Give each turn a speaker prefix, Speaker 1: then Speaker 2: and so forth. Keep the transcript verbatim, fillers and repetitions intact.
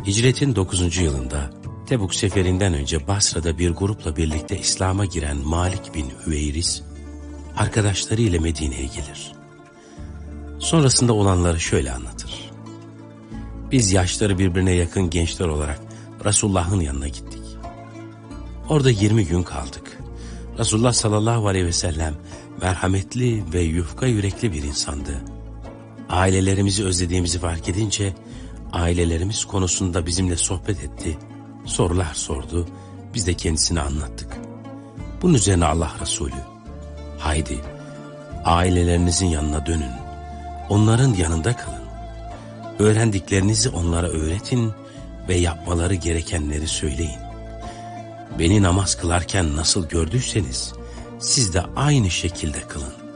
Speaker 1: Hicretin dokuzuncu yılında Tebuk seferinden önce Basra'da bir grupla birlikte İslam'a giren Malik bin Hüveyris, arkadaşları ile Medine'ye gelir. Sonrasında olanları şöyle anlatır. Biz yaşları birbirine yakın gençler olarak Resulullah'ın yanına gittik. Orada yirmi gün kaldık. Resulullah sallallahu aleyhi ve sellem merhametli ve yufka yürekli bir insandı. Ailelerimizi özlediğimizi fark edince ailelerimiz konusunda bizimle sohbet etti, sorular sordu, biz de kendisine anlattık. Bunun üzerine Allah Resulü, haydi ailelerinizin yanına dönün, onların yanında kalın, öğrendiklerinizi onlara öğretin ve yapmaları gerekenleri söyleyin. Beni namaz kılarken nasıl gördüyseniz siz de aynı şekilde kılın.